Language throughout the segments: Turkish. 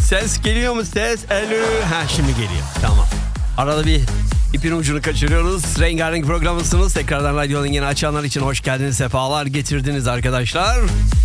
Ses geliyor mu ses? Alo. Ha şimdi geliyor. Tamam. Arada bir ipin ucunu kaçırıyoruz. Rengarenk programısınız. Tekrardan radyonun yeni açanlar için hoş geldiniz. Sefalar getirdiniz arkadaşlar.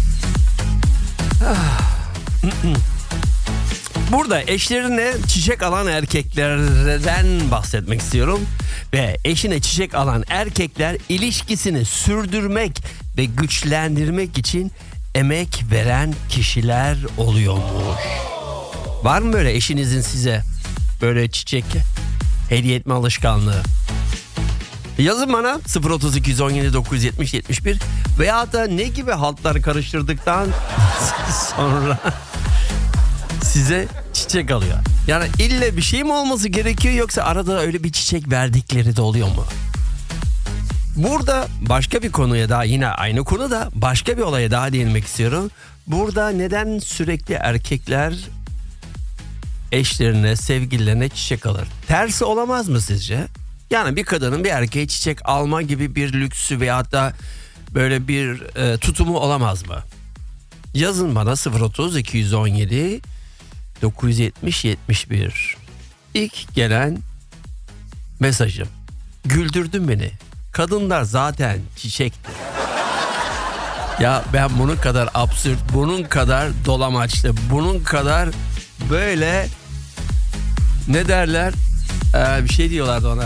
Burada eşlerine çiçek alan erkeklerden bahsetmek istiyorum. Ve eşine çiçek alan erkekler ilişkisini sürdürmek ve güçlendirmek için emek veren kişiler oluyormuş. Var mı böyle eşinizin size böyle çiçek hediye etme alışkanlığı? Yazın bana 03217 970 71 veya da ne gibi haltlar karıştırdıktan sonra size çiçek alıyor. Yani ille bir şey mi olması gerekiyor yoksa arada öyle bir çiçek verdikleri de oluyor mu? Burada başka bir konuya daha, yine aynı konuda başka bir olaya daha değinmek istiyorum. Burada neden sürekli erkekler eşlerine, sevgililerine çiçek alır? Tersi olamaz mı sizce? Yani bir kadının bir erkeğe çiçek alma gibi bir lüksü veya da böyle bir tutumu olamaz mı? Yazın bana 030 217 970 71. İlk gelen mesajım. Güldürdün beni. Kadınlar zaten çiçektir. Ya ben bunun kadar absürt, bunun kadar dolamaçlı, bunun kadar böyle ne derler? Bir şey diyorlardı ona.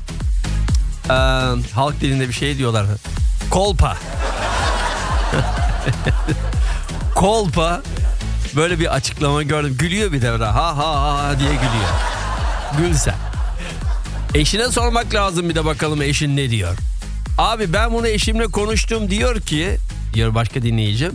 Halk dilinde bir şey diyorlar. Kolpa. Kolpa. Böyle bir açıklama gördüm. Gülüyor bir de ha ha ha diye gülüyor. Gül sen. Eşine sormak lazım bir de bakalım eşin ne diyor. Abi ben bunu eşimle konuştum diyor ki, diyor başka dinleyicim.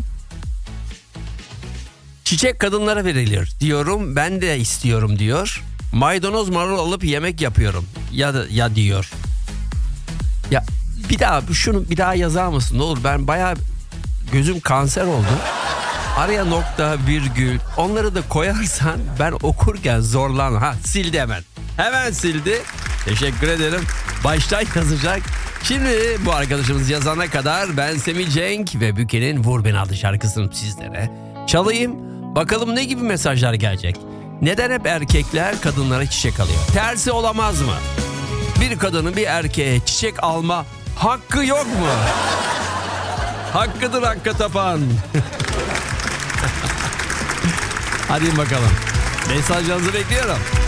Çiçek kadınlara verilir diyorum, ben de istiyorum diyor. Maydanoz marul alıp yemek yapıyorum. Ya diyor. Ya bir daha şunu bir daha yazar mısın? Ne olur, ben bayağı gözüm kanser oldu. Araya nokta, virgül, onları da koyarsan ben okurken zorlan. Sildi hemen. Hemen sildi. Teşekkür ederim. Baştan yazacak. Şimdi bu arkadaşımız yazana kadar ben Semih Cenk ve Büke'nin Vur Beni adlı şarkısını sizlere çalayım. Bakalım ne gibi mesajlar gelecek. Neden hep erkekler kadınlara çiçek alıyor? Tersi olamaz mı? Bir kadının bir erkeğe çiçek alma hakkı yok mu? Hakkıdır hakka tapan. Hadi bakalım. Mesajlarınızı bekliyorum.